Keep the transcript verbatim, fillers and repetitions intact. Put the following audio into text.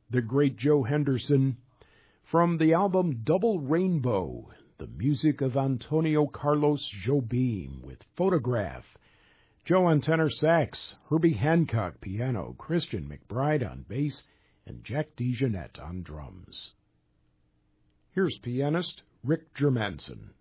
the great Joe Henderson. From the album Double Rainbow, the music of Antonio Carlos Jobim with Photograph. Joe on tenor sax, Herbie Hancock piano, Christian McBride on bass, and Jack DeJohnette on drums. Here's pianist Rick Germanson.